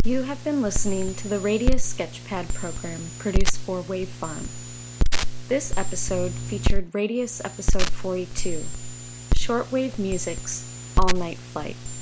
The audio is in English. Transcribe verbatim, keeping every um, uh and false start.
You have been listening to the Radius Sketchpad program produced for Wavefarm. This episode featured Radius Episode forty-two, Shortwave Music's All Night Flight.